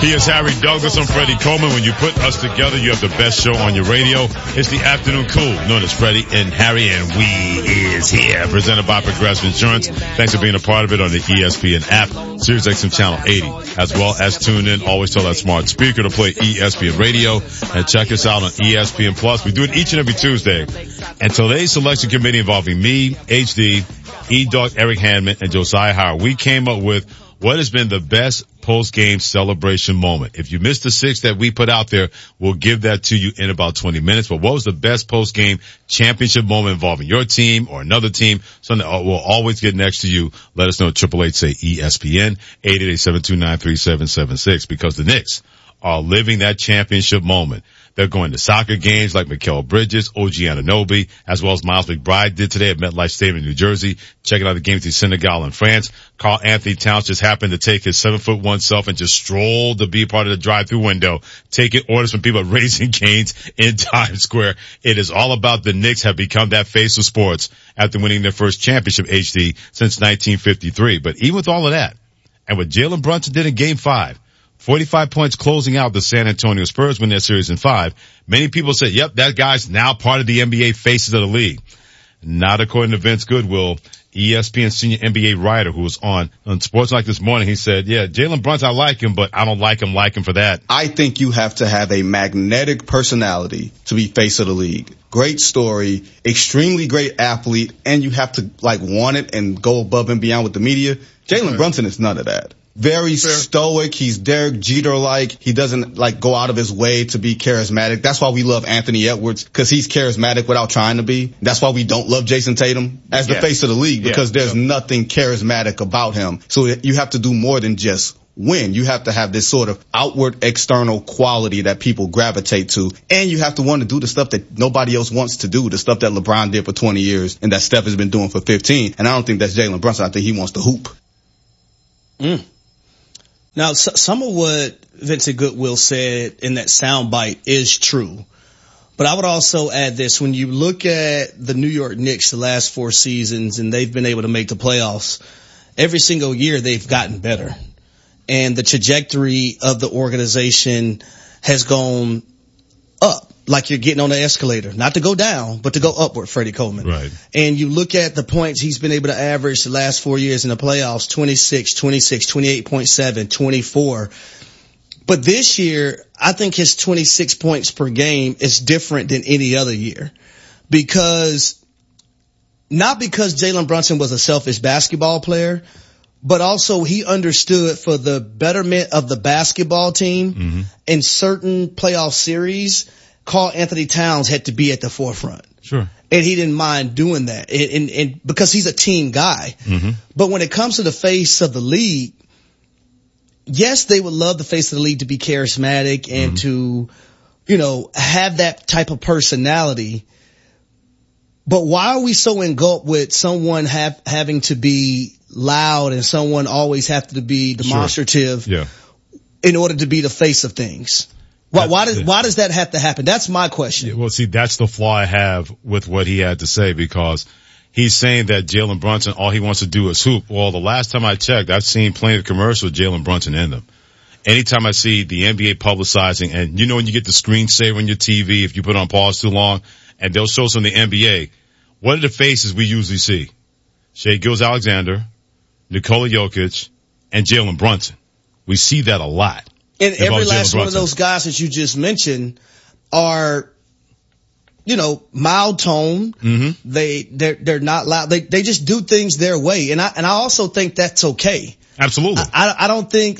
He is Harry Douglas. I'm Freddie Coleman. When you put us together, you have the best show on your radio. It's the Afternoon Cool, known as Freddie and Harry, and we is here. Presented by Progressive Insurance. Thanks for being a part of it on the ESPN app, Sirius XM Channel 80, as well as tune in. Always tell that smart speaker to play ESPN Radio, and check us out on ESPN Plus. We do it each and every Tuesday. And today's selection committee involving me, HD, E-Dog, Eric Hanman, and Josiah Howard, we came up with what has been the best post-game celebration moment. If you missed the 6 that we put out there, we'll give that to you in about 20 minutes. But what was the best post-game championship moment involving your team or another team? Something we'll always get next to you. Let us know at 888 say ESPN, 888-729-3776, because the Knicks are living that championship moment. They're going to soccer games like Mikal Bridges, OG Anunoby, as well as Miles McBride did today at MetLife Stadium in New Jersey, checking out the games in Senegal and France. Karl Anthony Towns just happened to take his 7'1" self and just strolled to be part of the drive-through window, taking orders from people at Raising Cane's in Times Square. It is all about the Knicks have become that face of sports after winning their first championship, HD, since 1953. But even with all of that, and what Jalen Brunson did in Game 5, 45 points closing out the San Antonio Spurs win their series in 5. Many people said, yep, that guy's now part of the NBA faces of the league. Not according to Vince Goodwill, ESPN senior NBA writer who was on Sports Night this morning. He said, yeah, Jalen Brunson, I like him, but I don't like him for that. I think you have to have a magnetic personality to be face of the league. Great story, extremely great athlete, and you have to want it and go above and beyond with the media. Jalen Brunson is none of that. Very stoic. He's Derek Jeter-like. He doesn't go out of his way to be charismatic. That's why we love Anthony Edwards, because he's charismatic without trying to be. That's why we don't love Jason Tatum as the face of the league, because there's nothing charismatic about him. So you have to do more than just win. You have to have this sort of outward external quality that people gravitate to. And you have to want to do the stuff that nobody else wants to do, the stuff that LeBron did for 20 years and that Steph has been doing for 15. And I don't think that's Jalen Brunson. I think he wants to hoop. Now, some of what Vincent Goodwill said in that soundbite is true. But I would also add this. When you look at the New York Knicks the last 4 seasons and they've been able to make the playoffs, every single year they've gotten better. And the trajectory of the organization has gone up. Like you're getting on the escalator, not to go down, but to go upward, Freddie Coleman. Right. And you look at the points he's been able to average the last 4 years in the playoffs, 26, 28.7, 24. But this year, I think his 26 points per game is different than any other year. Not because Jalen Brunson was a selfish basketball player, but also he understood for the betterment of the basketball team in certain playoff series, Karl Anthony Towns had to be at the forefront. Sure. And he didn't mind doing that. And because he's a team guy. But when it comes to the face of the league, yes, they would love the face of the league to be charismatic and to, have that type of personality. But why are we so engulfed with someone having to be loud and someone always have to be demonstrative in order to be the face of things? Why does that have to happen? That's my question. Yeah, well, see, that's the flaw I have with what he had to say, because he's saying that Jalen Brunson, all he wants to do is hoop. Well, the last time I checked, I've seen plenty of commercials with Jalen Brunson in them. Anytime I see the NBA publicizing, and when you get the screensaver on your TV, if you put on pause too long, and they'll show some of the NBA, what are the faces we usually see? Shai Gilgeous-Alexander, Nikola Jokic, and Jalen Brunson. We see that a lot. And every last one of those guys that you just mentioned are, mild tone. They're not loud. They just do things their way. And I also think that's okay. Absolutely. I don't think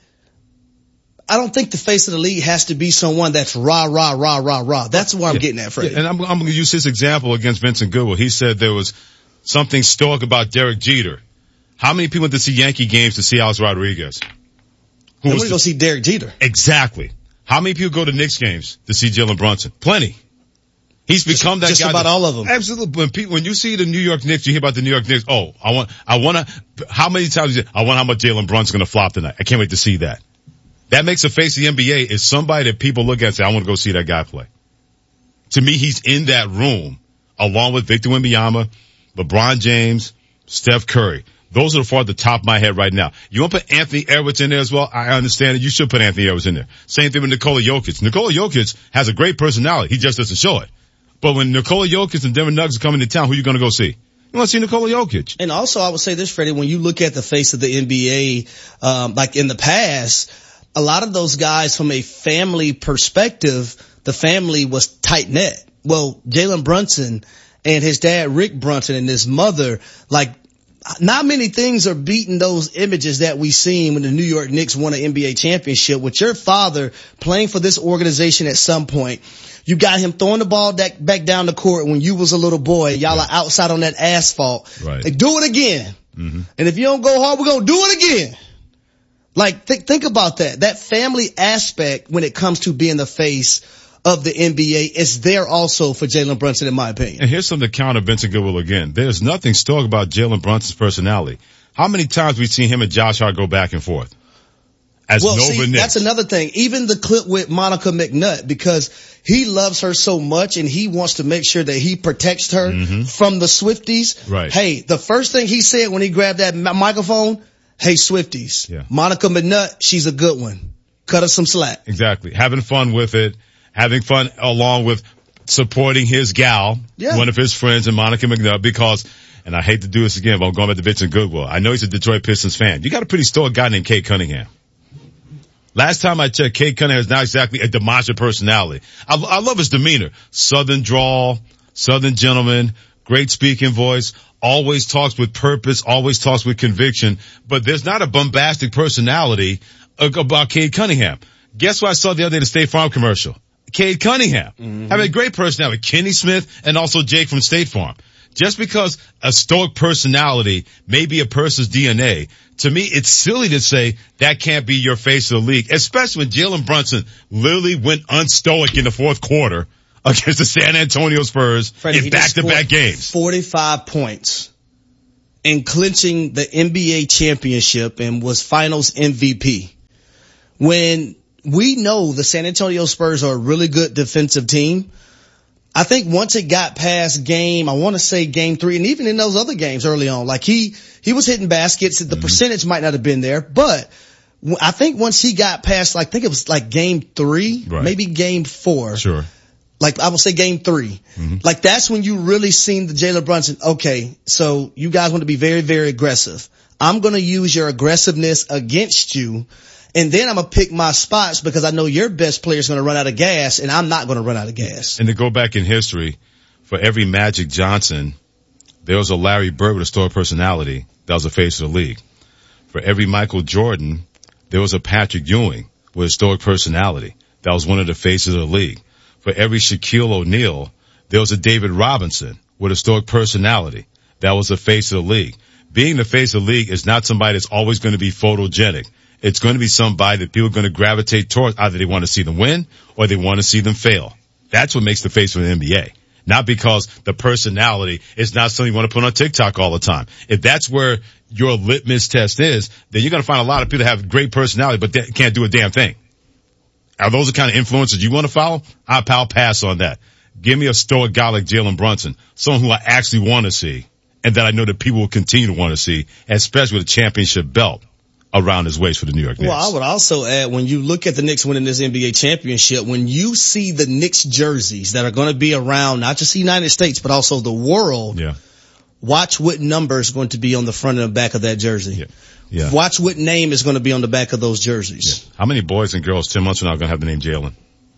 the face of the league has to be someone that's rah, rah, rah, rah, rah. That's what I'm getting at, Freddie. And I'm going to use his example against Vincent Goodwill. He said there was something stoic about Derek Jeter. How many people went to see Yankee games to see Alex Rodriguez? Who was to go see Derek Jeter? Exactly. How many people go to Knicks games to see Jalen Brunson? Plenty. He's become that guy. Just about all of them. Absolutely. When you see the New York Knicks, you hear about the New York Knicks. Oh, how many times I wonder how much Jalen Brunson's going to flop tonight. I can't wait to see that. That makes the face of the NBA is somebody that people look at and say, I want to go see that guy play. To me, he's in that room along with Victor Wembanyama, LeBron James, Steph Curry. Those are the four at the top of my head right now. You want to put Anthony Edwards in there as well? I understand it. You should put Anthony Edwards in there. Same thing with Nikola Jokic. Nikola Jokic has a great personality. He just doesn't show it. But when Nikola Jokic and Denver Nuggets are coming to town, who are you going to go see? You want to see Nikola Jokic. And also, I would say this, Freddie, when you look at the face of the NBA, like in the past, a lot of those guys from a family perspective, the family was tight-knit. Well, Jalen Brunson and his dad, Rick Brunson, and his mother, like, not many things are beating those images that we seen when the New York Knicks won an NBA championship. With your father playing for this organization at some point, you got him throwing the ball back down the court when you was a little boy. Y'all are outside on that asphalt. Right. Like, do it again. Mm-hmm. And if you don't go hard, we're going to do it again. Like, think about that. That family aspect when it comes to being the face of the NBA is there also for Jalen Brunson, in my opinion. And here's something to counter Vincent Goodwill again. There's nothing stoic about Jalen Brunson's personality. How many times we've seen him and Josh Hart go back and forth? That's another thing. Even the clip with Monica McNutt, because he loves her so much and he wants to make sure that he protects her from the Swifties. Right. Hey, the first thing he said when he grabbed that microphone, hey, Swifties, Monica McNutt, she's a good one. Cut her some slack. Exactly. Having fun with it. Having fun along with supporting his gal, one of his friends, and Monica McNutt, because, and I hate to do this again, but I'm going back to Vincent Goodwill. I know he's a Detroit Pistons fan. You got a pretty stoic guy named Cade Cunningham. Last time I checked, Cade Cunningham is not exactly a demonstrative personality. I love his demeanor. Southern drawl, Southern gentleman, great speaking voice, always talks with purpose, always talks with conviction, but there's not a bombastic personality about Cade Cunningham. Guess what I saw the other day, the State Farm commercial? Cade Cunningham. Having a great personality. Kenny Smith and also Jake from State Farm. Just because a stoic personality may be a person's DNA, to me it's silly to say that can't be your face of the league, especially when Jalen Brunson literally went unstoic in the fourth quarter against the San Antonio Spurs in back-to-back games. 45 points in clinching the NBA championship and was finals MVP. When we know the San Antonio Spurs are a really good defensive team, I think once it got past game 3, and even in those other games early on, like he was hitting baskets, the percentage might not have been there, but I think once he got past, I think it was like game 3, maybe game 4. Sure. Like I would say game 3. Like that's when you really seen the Jalen Brunson, okay, so you guys want to be very, very aggressive. I'm going to use your aggressiveness against you. And then I'm going to pick my spots because I know your best player is going to run out of gas and I'm not going to run out of gas. And to go back in history, for every Magic Johnson, there was a Larry Bird with a stoic personality that was the face of the league. For every Michael Jordan, there was a Patrick Ewing with a stoic personality that was one of the faces of the league. For every Shaquille O'Neal, there was a David Robinson with a stoic personality that was the face of the league. Being the face of the league is not somebody that's always going to be photogenic. It's going to be somebody that people are going to gravitate towards. Either they want to see them win or they want to see them fail. That's what makes the face of the NBA. Not because the personality is not something you want to put on TikTok all the time. If that's where your litmus test is, then you're going to find a lot of people that have great personality but they can't do a damn thing. Are those the kind of influencers you want to follow? I'll pass on that. Give me a stoic guy like Jalen Brunson, someone who I actually want to see and that I know that people will continue to want to see, especially with a championship belt around his waist for the New York Knicks. Well, I would also add, when you look at the Knicks winning this NBA championship, when you see the Knicks jerseys that are going to be around not just the United States, but also the world, watch what number is going to be on the front and the back of that jersey. Yeah. Watch what name is going to be on the back of those jerseys. How many boys and girls 10 months from now are going to have the name Jalen?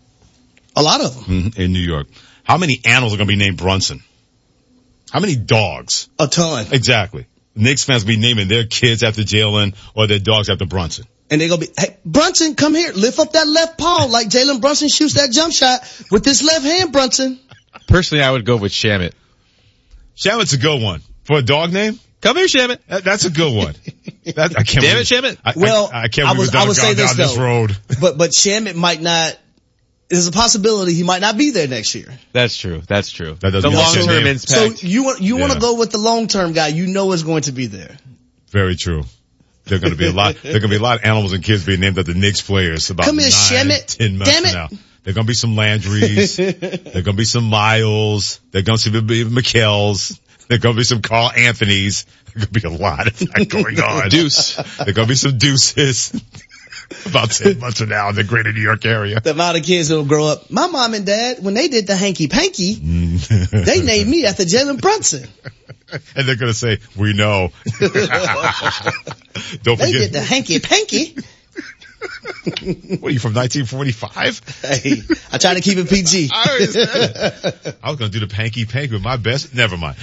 A lot of them. In New York. How many animals are going to be named Brunson? How many dogs? A ton. Exactly. Knicks fans will be naming their kids after Jalen or their dogs after Brunson. And they're going to be, hey, Brunson, come here. Lift up that left paw like Jalen Brunson shoots that jump shot with this left hand, Brunson. Personally, I would go with Shamet. Shamet's a good one. For a dog name? Come here, Shamet. That's a good one. I can't Damn it, Shamet. I can't believe we've gone down this road. But Shamet might not. There's a possibility he might not be there next year. That's true. That's true. That the long-term impact. So you want to go with the long-term guy you know is going to be there. Very true. There are going to be a lot of animals and kids being named after Knicks players about Come here, 10 months from now. There are going to be some Landrys. There are going to be some Miles. There are going to be McKells. There are going to be some Carl Anthonys. There's going to be a lot of that going on. Deuce. There's going to be some deuces about 10 months from now in the greater New York area. The amount of kids that will grow up. My mom and dad, when they did the hanky panky, they named me after Jalen Brunson. And they're going to say, we know. Don't They forget. did the hanky panky. What are you, from 1945? Hey, I try to keep it PG. I was going to do the panky panky with my best. Never mind.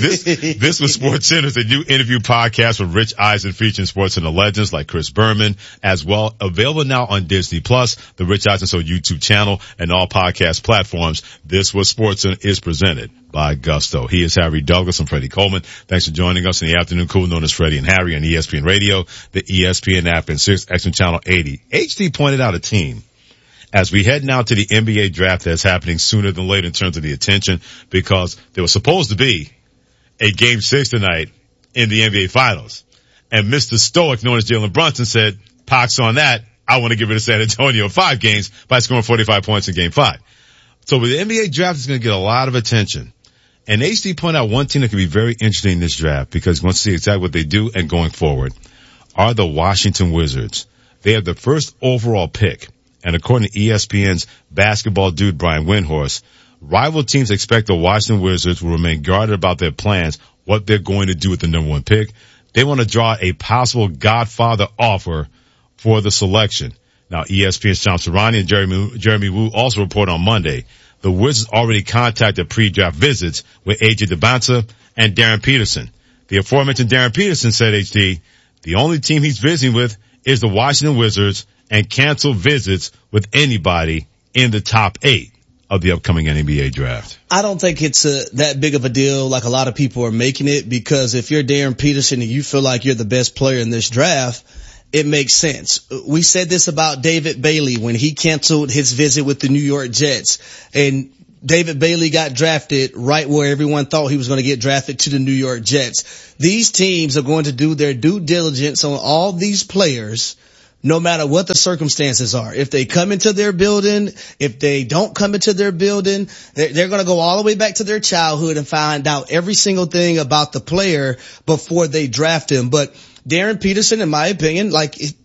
This was Sports Center's a new interview podcast with Rich Eisen featuring sports and the legends like Chris Berman as well. Available now on Disney Plus, the Rich Eisen Show YouTube channel, and all podcast platforms. This was Sports Center is presented by Gusto. He is Harry Douglas and Freddie Coleman. Thanks for joining us in the afternoon cool known as Freddie and Harry on ESPN Radio, the ESPN app, and Sirius XM Channel 80. HD pointed out a team as we head now to the NBA draft that's happening sooner than later in terms of the attention, because there was supposed to be a Game 6 tonight in the NBA Finals. And Mr. Stoic, known as Jalen Brunson, said, pox on that, I want to get rid of San Antonio 5 games by scoring 45 points in Game 5. So the NBA draft is going to get a lot of attention. And HD pointed out one team that could be very interesting in this draft because we want to see exactly what they do and going forward are the Washington Wizards. They have the first overall pick. And according to ESPN's basketball dude Brian Windhorst, rival teams expect the Washington Wizards will remain guarded about their plans, what they're going to do with the number 1 pick. They want to draw a possible Godfather offer for the selection. Now, ESPN's John Serrani and Jeremy Wu also report on Monday. The Wizards already contacted pre-draft visits with AJ DeBanza and Darren Peterson. The aforementioned Darren Peterson said, HD, the only team he's visiting with is the Washington Wizards and canceled visits with anybody in the top 8 of the upcoming NBA draft. I don't think it's that big of a deal like a lot of people are making it, because if you're Darren Peterson and you feel like you're the best player in this draft, it makes sense. We said this about David Bailey when he canceled his visit with the New York Jets, and David Bailey got drafted right where everyone thought he was going to get drafted, to the New York Jets. These teams are going to do their due diligence on all these players, no matter what the circumstances are. If they come into their building, if they don't come into their building, they're going to go all the way back to their childhood and find out every single thing about the player before they draft him. But Darren Peterson, in my opinion, like if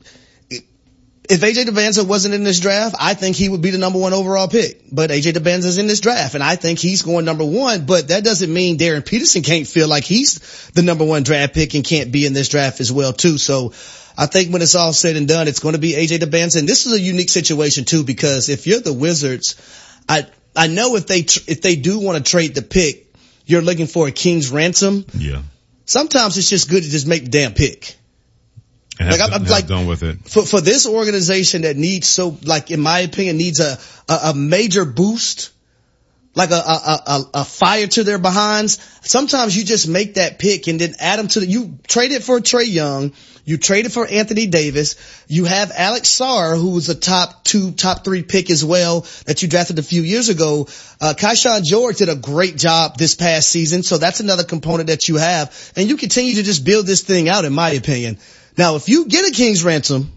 AJ DeBanza wasn't in this draft, I think he would be the number 1 overall pick. But AJ DeBanza's in this draft, and I think he's going number 1. But that doesn't mean Darren Peterson can't feel like he's the number 1 draft pick and can't be in this draft as well too. So I think when it's all said and done, it's going to be AJ DeBanza. And this is a unique situation too, because if you're the Wizards, I know if they do want to trade the pick, you're looking for a king's ransom. Yeah. Sometimes it's just good to just make the damn pick. And I'm like done with it. For this organization that needs in my opinion, needs a major boost, like a fire to their behinds. Sometimes you just make that pick and then add them you trade it for Trae Young. You traded for Anthony Davis. You have Alex Sarr, who was a top 2, top 3 pick as well that you drafted a few years ago. Keyshawn George did a great job this past season. So that's another component that you have. And you continue to just build this thing out, in my opinion. Now, if you get a king's ransom,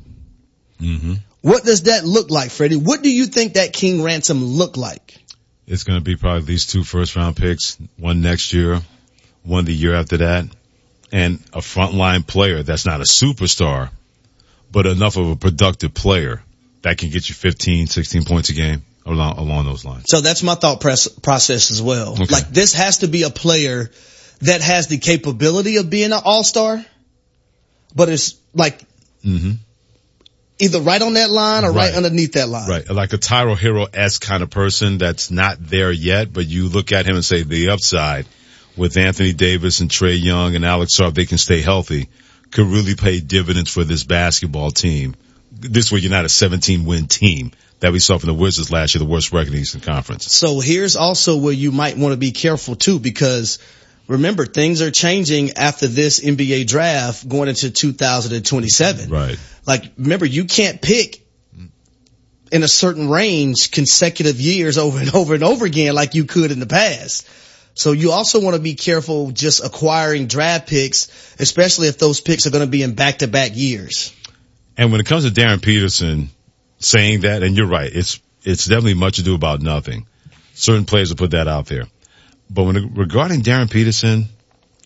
what does that look like, Freddie? What do you think that king ransom look like? It's going to be probably these 2 first-round picks, one next year, one the year after that, and a frontline player that's not a superstar, but enough of a productive player that can get you 15, 16 points a game along those lines. So that's my thought process as well. Okay. Like, this has to be a player that has the capability of being an all-star, but it's like either right on that line or right underneath that line. Right. Like a Tyro Hero-esque kind of person that's not there yet, but you look at him and say the upside with Anthony Davis and Trae Young and Alex Sarr, if they can stay healthy, could really pay dividends for this basketball team. This way you're not a 17-win team that we saw from the Wizards last year, the worst record in the Eastern Conference. So here's also where you might want to be careful too, because remember, things are changing after this NBA draft going into 2027. Right. Like, remember, you can't pick in a certain range consecutive years over and over and over again like you could in the past. So you also want to be careful just acquiring draft picks, especially if those picks are going to be in back-to-back years. And when it comes to Darren Peterson saying that, and you're right, it's definitely much ado about nothing. Certain players will put that out there. But regarding Darren Peterson,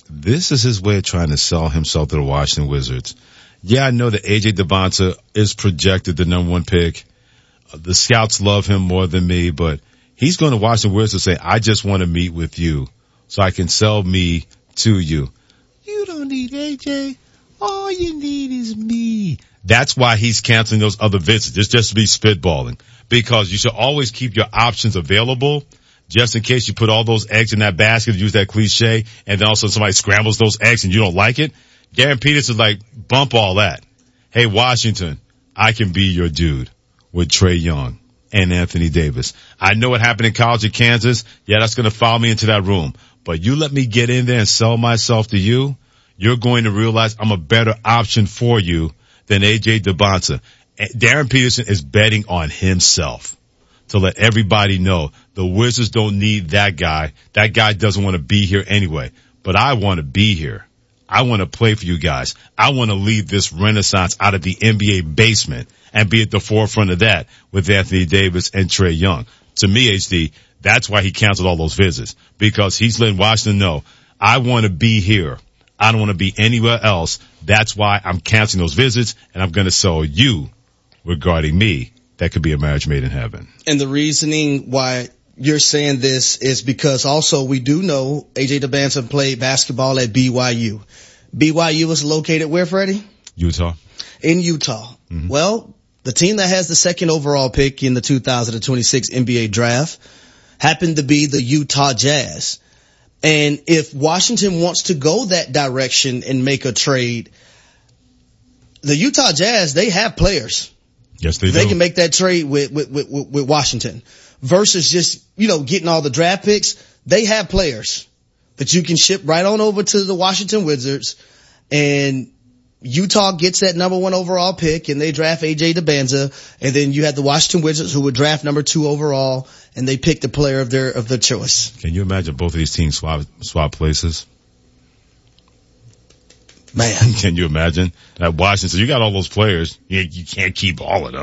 this is his way of trying to sell himself to the Washington Wizards. Yeah, I know that AJ Devonta is projected the number 1 pick. The scouts love him more than me, but he's going to Washington Wizards and say, I just want to meet with you so I can sell me to you. You don't need AJ. All you need is me. That's why he's canceling those other visits. It's just to be spitballing, because you should always keep your options available just in case you put all those eggs in that basket, use that cliche, and then also somebody scrambles those eggs and you don't like it. Garen Peterson's like, bump all that. Hey, Washington, I can be your dude with Trae Young and Anthony Davis. I know what happened in college at Kansas. Yeah, that's going to follow me into that room. But you let me get in there and sell myself to you, you're going to realize I'm a better option for you than AJ Devonta. Darren Peterson is betting on himself to let everybody know the Wizards don't need that guy. That guy doesn't want to be here anyway. But I want to be here. I want to play for you guys. I want to lead this renaissance out of the NBA basement and be at the forefront of that with Anthony Davis and Trae Young. To me, HD, that's why he canceled all those visits, because he's letting Washington know, I want to be here. I don't want to be anywhere else. That's why I'm canceling those visits, and I'm going to sell you regarding me. That could be a marriage made in heaven. And the reasoning why you're saying this is because also we do know AJ Devonta played basketball at BYU. BYU is located where, Freddie? Utah. In Utah. Mm-hmm. Well, the team that has the 2nd overall pick in the 2026 NBA draft happened to be the Utah Jazz. And if Washington wants to go that direction and make a trade, the Utah Jazz, they have players. Yes, they do. They can make that trade with Washington versus just, getting all the draft picks. They have players that you can ship right on over to the Washington Wizards, and Utah gets that number 1 overall pick and they draft AJ Devonta, and then you have the Washington Wizards who would draft number 2 overall and they pick the player of their choice. Can you imagine both of these teams swap places? Man. Can you imagine that Washington? So you got all those players. You can't keep all of them.